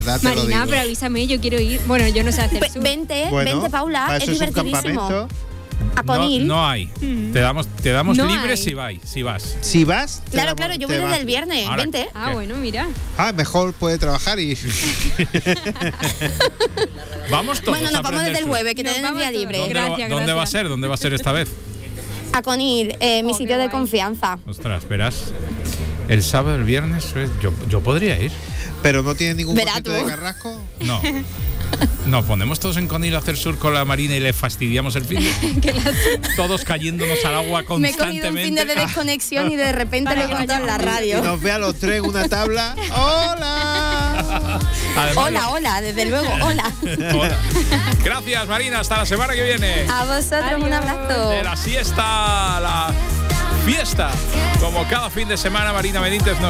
Marina, pero avísame, yo quiero ir. Bueno, yo no sé hacer surf. Vente, Paula, para es eso divertidísimo. A Conil. No hay. Te damos No libre hay. si vas. Si vas. Claro, yo voy desde el viernes. Ahora, Vente. Ah, bueno, mira. Mejor puede trabajar y. Vamos todos. Bueno, nos vamos desde el jueves, que Nos tenemos vamos día libre. todos. Gracias. ¿Dónde va a ser? ¿Dónde va a ser esta vez? A Conil, mi sitio de confianza. Ostras, verás. El sábado, el viernes, yo podría ir. Pero no tiene ningún Verá boquete tú. de carrasco. No. Nos ponemos todos en Conil a hacer sur con la Marina y le fastidiamos el fin. Todos cayéndonos al agua Me he cogido un fin constantemente. de desconexión y de repente lo he contado en la Y radio. nos ve a los tres en una tabla. ¡Hola! Además, Hola, desde luego, hola. hola. Gracias, Marina. Hasta la semana que viene. A vosotros un abrazo. De la siesta a la fiesta. Como cada fin de semana, Marina Benítez nos